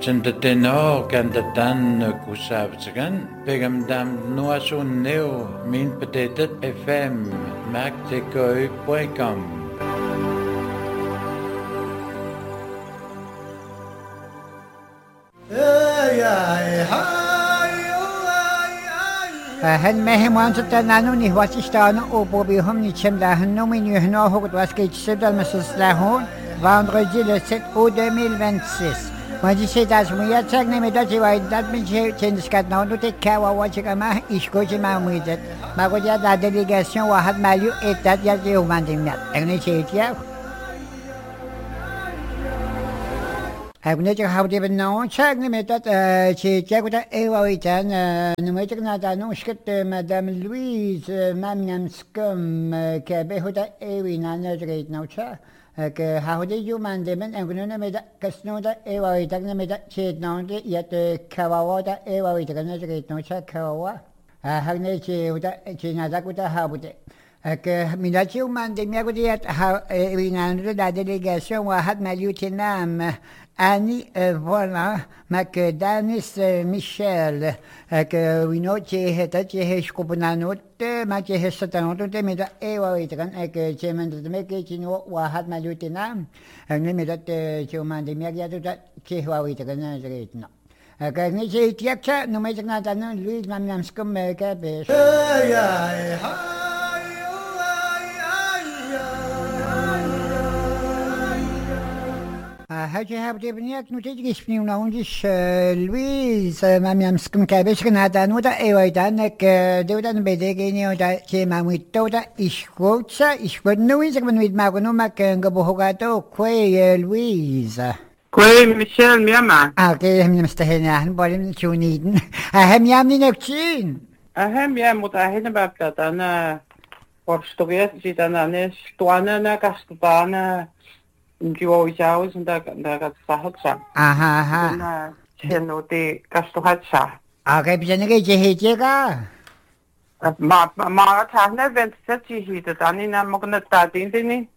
Tanda tenor kanda tan kusavtsagan pegam dam nuasun neo min petetet FM mactecoy.com. Han meheman sa nano ni wasistano upo bihom ni chemlahan no min yuhno hogot waskait sebdal masaslahon vendredi le 7 août 2026. Moi c'est das muya tsagne me dat jiwa dat min chendiskat no te kawa wachikama iskoje ma muidet. Magodia la délégation wa hat malu etat ya de umandimnat. Engni chetia. Heb net gehouden hebben nou tsagne me dat chetia kuta ewawitan no me tsagne da no skit madame Louise mamnamskum kabe huta ewina nedreit no tsa. Que houde je man de men en genoemd met kasnoda ewa itak ne met chet nou yet kawawa da ewa itak ne het no cha kawawa hagne che uta che nada kuta habude que minachi man de mi agudi ha winando da délégation wa hat maliutinam Annie voilà mac Danis Michel que wino che heta che skopnanot ma che hesatanot te meda ewa itran que che man de me que chino wa hat maliutinam ne meda che man de mi agadi da che wa itran ne retno que ne che tiakcha no me tna dan Louis mamnam skum que be Had je hebt even niet nu dit gesprek nou dus Louise mam skum kabes genada nu da ewa dan ik doe dan bij de gene dat je maar moet dat is goed is goed nu is ik ben niet maar nu maar kan gebogato kwe Louise kwe Michel miama oké hem mustahina han bolem tuniden hem yam ni nakchin hem yam moet ahena babta dan opstogeert zit dan is toana na kastana Joe en daar gaat aha en cheno de kastohatsa oké ben ik je heet je ga maar het had net bent zet je hier dan in een mogelijk dat in de niet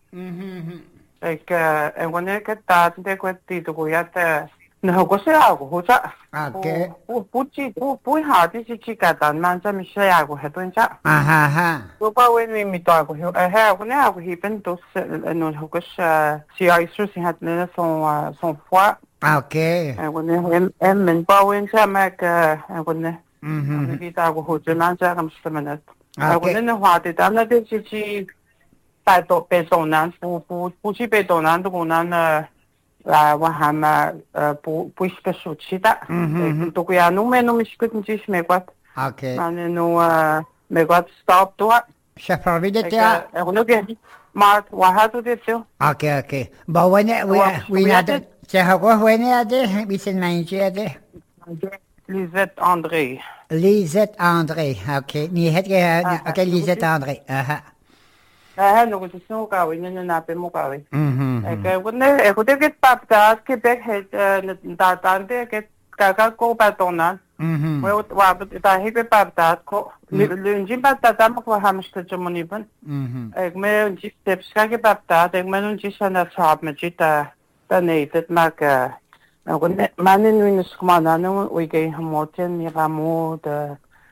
ik en wanneer ik het dat de kwart die de goeie nou wat ze ook hoe ze oké hoe hard is het je dan man ze misschien ja hoe het doen ja aha zo bouwen we met dat hoe wanneer ook hier bent dus en hoe is zie je zo zien het net zo'n foie oké en wanneer en men bouwen ze maken en wanneer die daar hoe ze man ze gaan stemmen het en wanneer wat het dan dat is je bij dat personen hoe je bij dat dan我还嘛不是个暑期的，都个呀，侬没侬没去过去美国 ，OK， 那侬美国 stop 多， 是方便的呀， 我那个嘛，我还做的少 ，OK，不我呢，我那的，这好过我那的，比现在这的 ，Lisette André， OK， 你那个 OK Lisette André，哈。 nog eens zo gauw in een nape mokawe. Ik word het papta's Quebec het dat aan de kaka ko patonan. Wat daar heb papta's ko. Lunji papta's maar ko hamster jomoniban. Ik me een steps kake papta's. Ik me een jisana saab met jita. Dan eet het maar. Mannen nu in de schmaana nu we gaan hamoten ni ramo de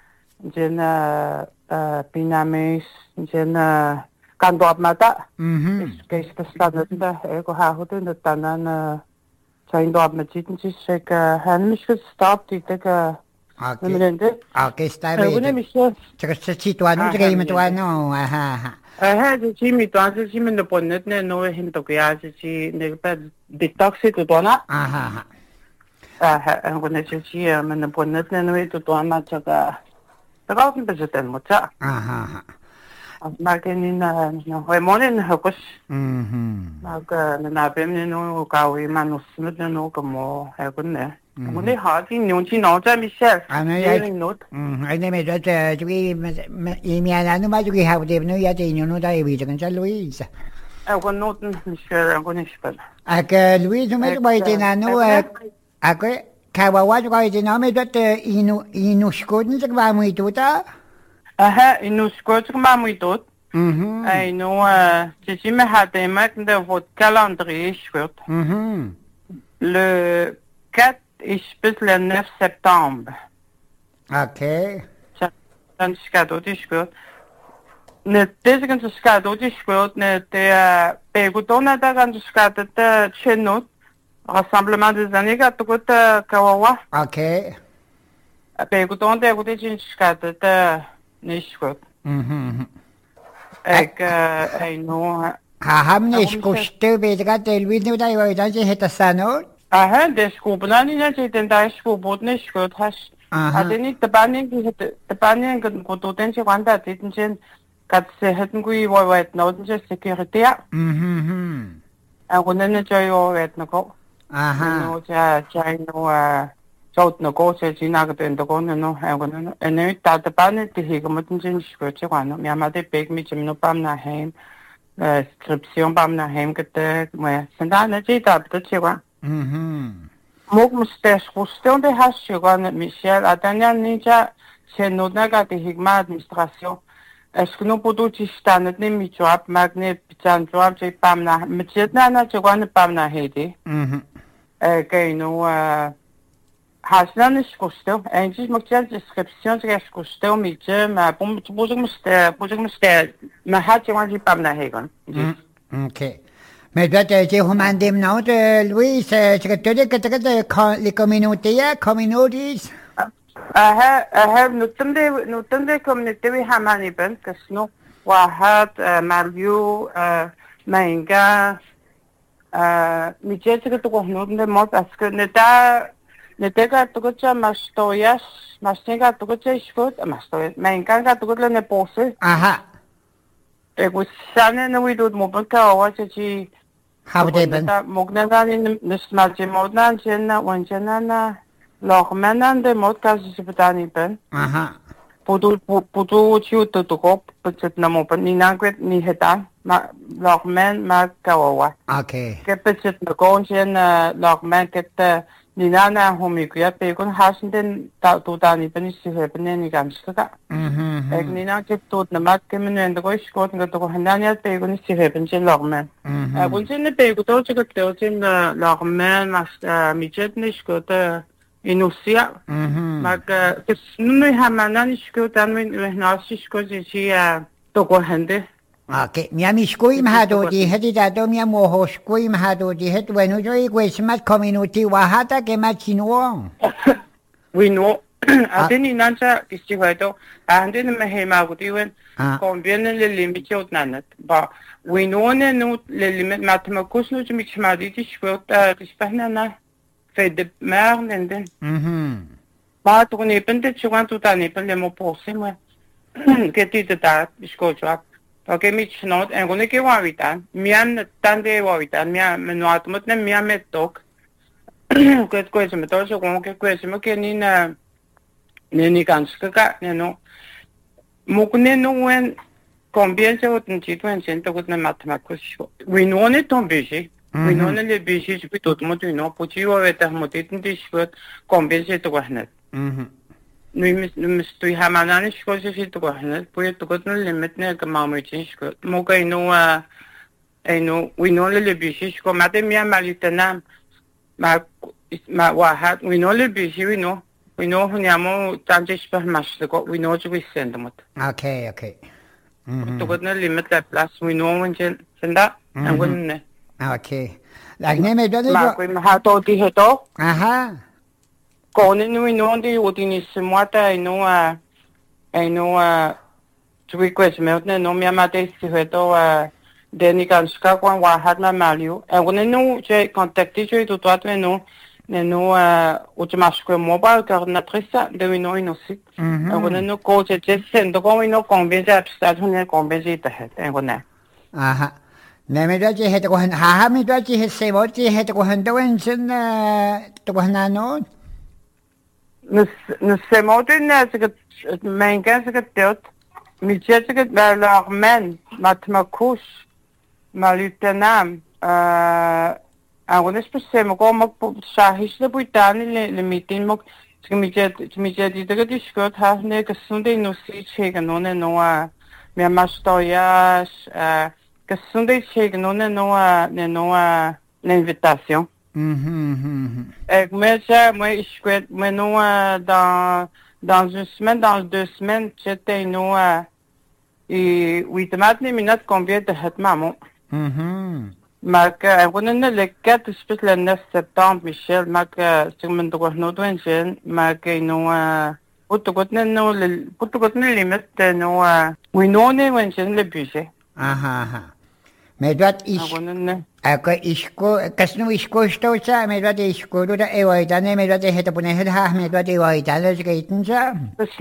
jena pinames jena kan doap mata is standaard ik ga goed in de tanan zijn doap met zitten is ik han mis gestapt ik oké sta weer het situatie nu met wano de chimi to aan chimi de ponnet ne no hin to kya chi ne pa detox to dona en wanneer je zie met de ponnet ne no to dona chaga dat ook een beetje ten moet ja maar in we monen hokos maar na bem no kawi manus met no como he kunne moet hard in nieuwtje nou zijn Michel I neem dat je me maar je hebt de nu ja de nu daar weer kan Louise kon noten Michel kon niet spelen Louise met bij de nou ik kawawa bij de nou met dat inu schoten zeg maar moet je dat inu schoten maar moet je dat I know je me had de met de votre calendrier schot le 4 ich bis le 9 septembre. Okay. Dan schado die schuld. Ne deze ganze schado die schuld ne de begutona da ganze schado de chenot. Rassemblement des années gat gut kawawa. Okay. Begutona de gut die schado de nicht gut. Ik no Haben nicht gustet, wie der Luis nur da war, dann sie hätte sanot. Aha, de schubna ni na den da schubot nicht gut hast. Nicht der Banning, der Banning gut den sie wanda den sie gat se hätten gui weit noten sie Sekretär. Und dann jo weit noch. Aha. No ja no schaut noch go se sie nach den da gonne no. Und ne da der Banning die hier mit den schwört ja no. Mir mal der Beg mit dem no bam nach heim. Inscription bam nach heim get, mal sind da nicht da bitte ja. Mogmuste schuston de hashigon Michel Adania ninja chenodnaga de higma administration. Est-ce que nous pouvons distinguer les microbes magnétiques qui pam na mitjetna na chogane pam na hedi. Que nous hasnan schuston. Eigentlich mag ja description de schuston mit ma bozugmuste ma hat jemand die pam na hegon. Okay. Mais toi, tu commandes maintenant de Louis, c'est que tu dis que les communautés. نوتندي كوميونيتي هاماني بن كسنو واحد ماليو مانجا ميجيتي كتوكو نوتندي موت اسكو نتا كتوكو ماستوياس ماستينغا توكو شكوت ماستوياس مانجا توكو نبوسي اها ايغو سانه نويدو موبنكا واتشي هاوديبن موغناني نسماجي مودنان جنا وانجنانا لغمنان مود كازي بداني بن اها بودو تشيوتو توكو بتنا موبن نيناغوت نيهدان ما لغمن ما كاوا اوكي كبتنا كونجن لغمن كت نينانا هوميكيا بيكون هاشندن دوداني بن سيهبنني 감스가 نينا كتوت نمات كمن وندغو شكوت نغتو هنانيا بيكون سيهبنجي لغمن 본진의 배우도 지금 되어진 라그맨 마스터 미jet니 시고도 이누시아 막 그스누이 하만한 시고다는 왜나시 시고지야 또고 한데 اوكي ميامي شكوي مهادودي هدي دادو ميامو شكوي مهادودي هد وينو جوي كويسمات كوميونيتي وهاتا كما تشينو وينو 아드니 난자 비슷해도 안되는 매해마고 뒤wen conviene le limite otnanat ba winone no le limite matemakus no mich maditi schwota gespanana fede mernen ba tuni pente chuantu tani pele mo posimo que tite ta biskocha porque mich not en gone que wavitan mian tande wavitan mia menuat motne mia metok que coisa me toso como que coisa me que ni na neni kanskaka neno mukne no wen combien se otn chitwen sento gutna matemakus winone ton bishi winone le bishi bitot motu no puchiwa veta motitin dishwot combien se to gahnet numis tu hamanani shkosi se to gahnet puye to gutna limit ne kamamichin shko mokai no eno winone le bishi shko mate mia malitana ma wahat winone le bishi wino we know huniamo tante spermastico we know to we send them okay to go na limit la plus we know when senda and when okay like name do ma we ha to di heto aha con we know di utilissimo I know to request me no mi amate si heto deni kanska kwa wa hat na malio and when no je contacte je to toi no neno automatisco mobile coordinatrice de wino inosi no coach sendo como no convence a start ne convence ta het ngona aha neme do je het ko ha mi do je se mo je het ko hando en sin to ko nano no se mo de na se men gas se tot mi je se la men matmakus malutenam Αγωνές πεσέμω, μα σάχιστε που ήταν λεμίτιν μου, τσιμιτζέτη τέκα τη σκότ χάχνε κασούνται οι νοσοί τσέγανόνε νόα, μια μαστοιάς, κασούνται οι τσέγανόνε νόα, νόα, l'invitation. Moi, dans une semaine, dans 2 semaines, j'étais et 8 minutes combien de maman. Le 4 le 9 septembre, Michel, c'est mon droit de le budget. Mais doit kasnu isko sta me doit isko do ewaitane me doit heta pune ha me doit ewaitane skaten sa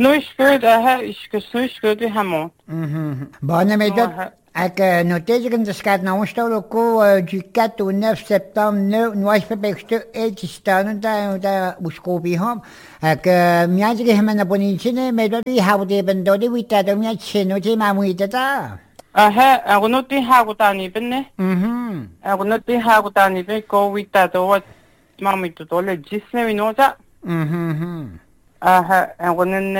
Snu de hamon. Bonne me doit notez que skat na onsto ko du 4 au 9 septembre no is pepekste et staan da uskobi ham miazige hemana bonichine me doit haude bendo de wita do mia cheno je mamuita Agunoti hagutani benne. Agunoti hagutani be go with that what mammy to tole gisne vinosa. Agunen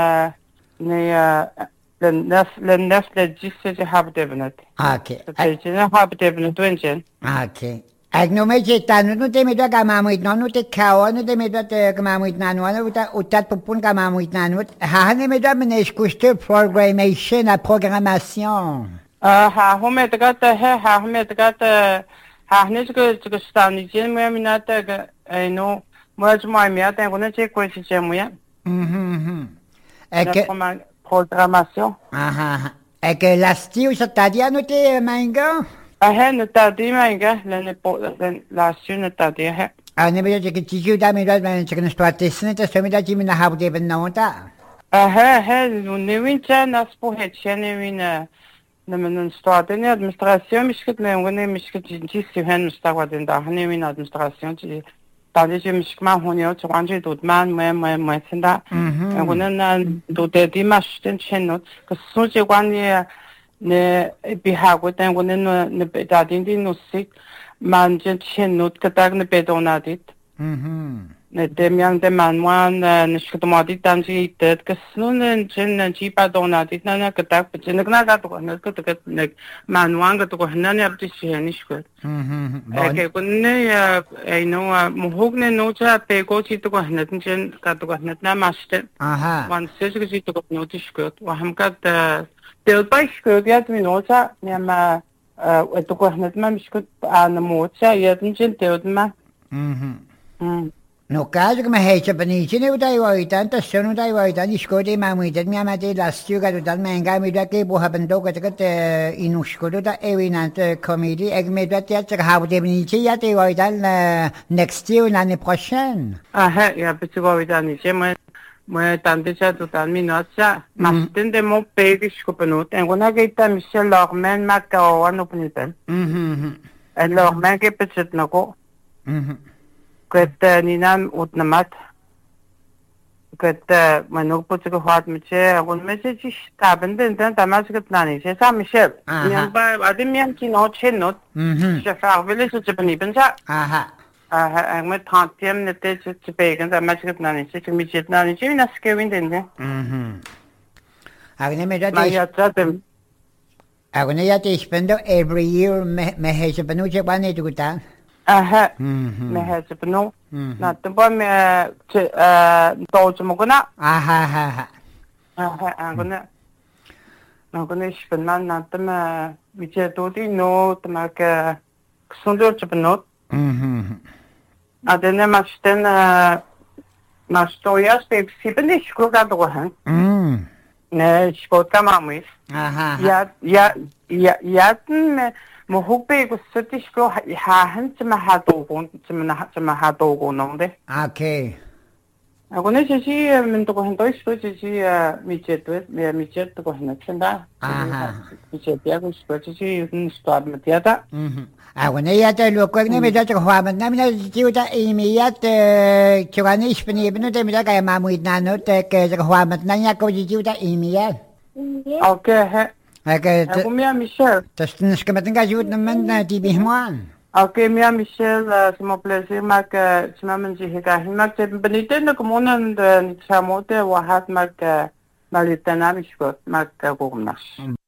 le nef le gisne have devenit. Okay. Have devenit wenchen. Okay. Agnomeje tanu no te me da gamamit no te kao no te me da gamamit nanu no utat popun gamamit nanu hane me da meneskuste programmation a programmation homet gata homet gata hane que stani jen me minata no moi mai me ata ngone che ko si chemuya programmation que lastiu satadia no te manga no tardi manga la sune tardi ne me da que tiju da me da que no sto atesne te me da jimi na habu de benota no wincha nas po hechene wina na men stadene administration miskit ne ngone miskit jinsi hen stawa den da hane wina administration ti tande je miskma honio chwanje dotman me senda ngone na do de dimasten chenno ko soje kwani ne bihago den ngone ne betadin din no sik manje chenno katak ne bedonadit ne demian de manwan ne shktomadi tanji tet kasnun chen jipa donadit na katak chen na ga to ne katak ne manwan ga to na ne apti sheni shkot ke kunne ya no muhogne no cha pe go chi to na chen ka to na na maste wan se chi to no ti shkot wa ham ka del bai shkot ya mi no cha ne ma to na ma shkot an mo cha ya chen te ma No caso che mi hecha panicine udai voi tanto sono dai voi tanti scodi ma mi det mi amate la stiuga dal menga mi da che bo haben do che in uscodo da evinante comedy e mi da te che ha de nici ya te voi dal next year l'année prochaine ya pe voi da nici mo tante cha to tal mi no cha ma tende mo pe che scopano e una che ta Michel Lormen ma ka o no puniten e Lormen che pezet no ko Ninam utnamat. Manuk putzig hot miche, und message staben den damasket nani. Se sa Michel. Niam ba adimian ki no chenot. Je far vele so chepni bensa. Ang met tantiem ne te chepegen damasket nani. Se mi chet nani. Je na skewin den. Agne me ya te spendo every year me he chepnu chepane tuta. Me has a no, not the boy me told you Moguna. I'm gonna spend not the which I told you no to make a Sunday to note. I didn't much then my story as they finish go out the one. Ne, spoke come on with. Mo hope ko setish ko hahan sama hato no de. Okay. Agone si men to ko hento isto si michet ko hanachenda. Michet ya ko si un start matiata. Agone ya te lo ko ne me da ko ha men na mina jiuta imiat chwani spni bnu te mi da ka mamuit na no te ke ko ha men na ya ko jiuta imiat. Okay. Michel. Das ist nicht mehr gut, wenn die Bihman. Okay, mir Michel, c'est mon plaisir, mag zusammen sie hier gahin, mag sie beniten de kommunen de Samote, wo hat mag malitana mich gut, mag gumnas.